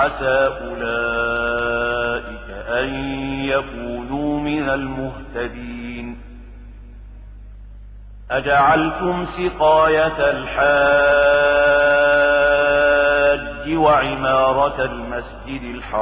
عسى أولئك أن يكونوا من المهتدين. أجعلتم سقاية الحاج وعمارة المسجد الحرام